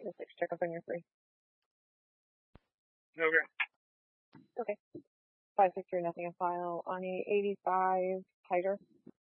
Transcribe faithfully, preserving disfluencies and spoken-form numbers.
Just like check up on your free. Okay. Okay. Five six three nothing a file on a eighty five tighter.